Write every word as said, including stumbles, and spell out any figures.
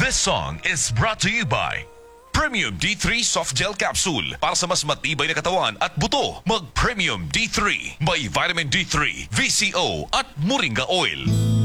This song is brought to you by Premium D three Soft Gel Capsule. Para sa mas matibay na katawan at buto, mag Premium D three. May vitamin D three, V C O at Moringa Oil.